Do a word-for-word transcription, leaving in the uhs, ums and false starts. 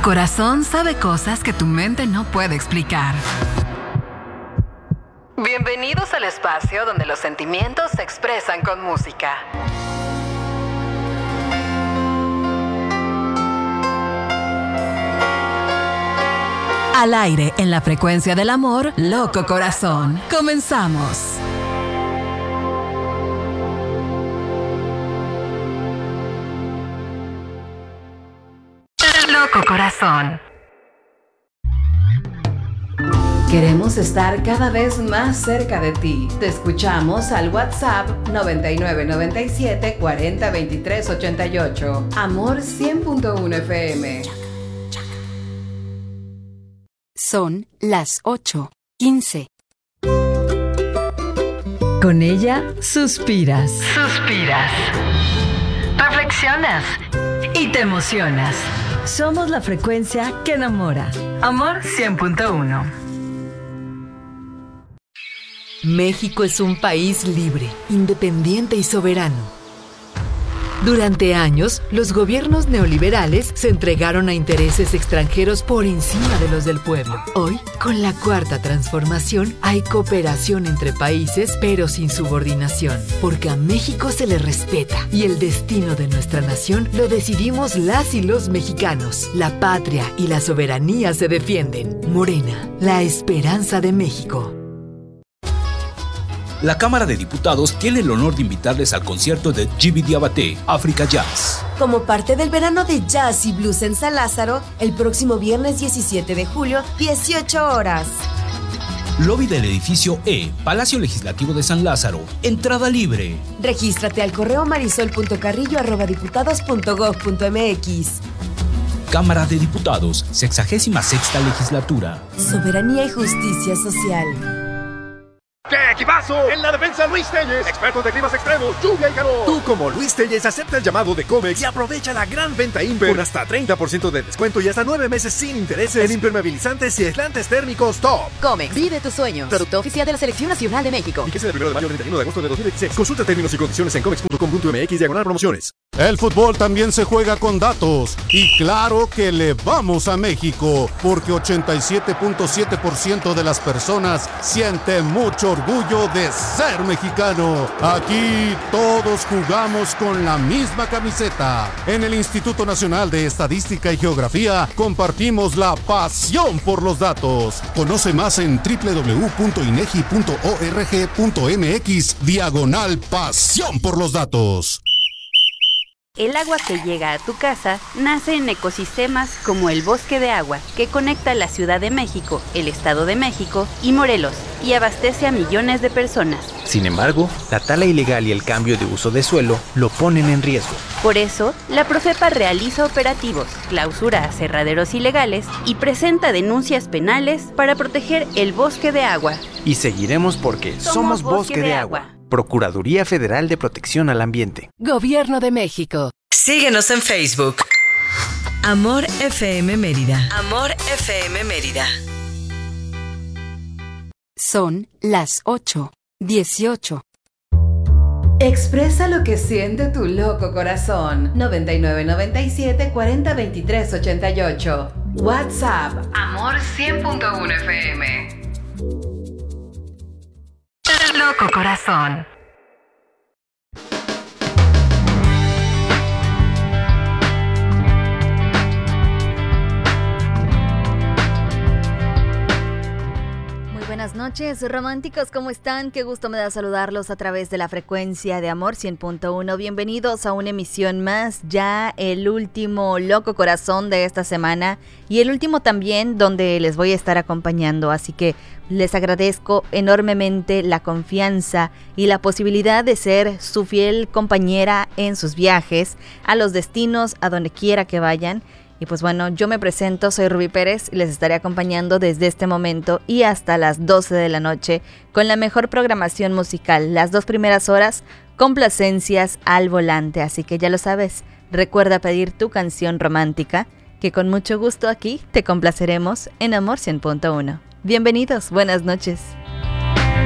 corazón sabe cosas que tu mente no puede explicar. Bienvenidos al espacio donde los sentimientos se expresan con música. Al aire, en la frecuencia del amor, Loco Corazón. Comenzamos. Loco Corazón. Queremos estar cada vez más cerca de ti. Te escuchamos al WhatsApp noventa y nueve noventa y siete cuarenta veintitrés ochenta y ocho. Amor cien punto uno F M. Son las ocho quince. Con ella suspiras. Suspiras. Reflexionas. Y te emocionas. Somos la frecuencia que enamora. Amor cien punto uno. México es un país libre, independiente y soberano. Durante años, los gobiernos neoliberales se entregaron a intereses extranjeros por encima de los del pueblo. Hoy, con la cuarta transformación, hay cooperación entre países, pero sin subordinación, porque a México se le respeta y el destino de nuestra nación lo decidimos las y los mexicanos. La patria y la soberanía se defienden. Morena, la esperanza de México. La Cámara de Diputados tiene el honor de invitarles al concierto de Djiby Diabaté, Africa Jazz. Como parte del verano de jazz y blues en San Lázaro, el próximo viernes diecisiete de julio, dieciocho horas. Lobby del edificio E, Palacio Legislativo de San Lázaro. Entrada libre. Regístrate al correo marisol punto carrillo arroba diputados punto gob punto mx. Cámara de Diputados, sexagésima sexta legislatura. Soberanía y justicia social. ¡Qué equipazo! En la defensa, Luis Telles, expertos de climas extremos, lluvia y calor. Tú, como Luis Telles, acepta el llamado de Comex y aprovecha la gran venta Imper con hasta treinta por ciento de descuento y hasta nueve meses sin intereses en impermeabilizantes y aislantes térmicos top. Comex, vive tus sueños. Producto oficial de la Selección Nacional de México. Fíjese del primero de mayo al treinta y uno de agosto de dos mil dieciséis. Consulta términos y condiciones en comex punto com punto mx diagonal promociones. El fútbol también se juega con datos y claro que le vamos a México porque ochenta y siete punto siete por ciento de las personas sienten mucho orgullo de ser mexicano. Aquí todos jugamos con la misma camiseta. En el Instituto Nacional de Estadística y Geografía compartimos la pasión por los datos. Conoce más en doble u doble u doble u punto inegi punto org punto mx diagonal pasión por los datos. El agua que llega a tu casa nace en ecosistemas como el Bosque de Agua, que conecta la Ciudad de México, el Estado de México y Morelos, y abastece a millones de personas. Sin embargo, la tala ilegal y el cambio de uso de suelo lo ponen en riesgo. Por eso, la Profepa realiza operativos, clausura aserraderos ilegales y presenta denuncias penales para proteger el Bosque de Agua. Y seguiremos porque somos, somos Bosque, Bosque de, de Agua. Agua. Procuraduría Federal de Protección al Ambiente. Gobierno de México. Síguenos en Facebook. Amor F M Mérida. Amor F M Mérida. Son las ocho dieciocho. Expresa lo que siente tu loco corazón. noventa y nueve noventa y siete cuarenta veintitrés ochenta y ocho. WhatsApp. Amor cien punto uno F M. Loco Corazón. Buenas noches, románticos, ¿cómo están? Qué gusto me da saludarlos a través de la frecuencia de Amor cien punto uno. Bienvenidos a una emisión más, ya el último Loco Corazón de esta semana y el último también donde les voy a estar acompañando, así que les agradezco enormemente la confianza y la posibilidad de ser su fiel compañera en sus viajes, a los destinos, a donde quiera que vayan. Y pues bueno, yo me presento, soy Rubí Pérez y les estaré acompañando desde este momento y hasta las doce de la noche con la mejor programación musical. Las dos primeras horas, complacencias al volante. Así que ya lo sabes, recuerda pedir tu canción romántica, que con mucho gusto aquí te complaceremos en Amor cien punto uno. Bienvenidos, buenas noches.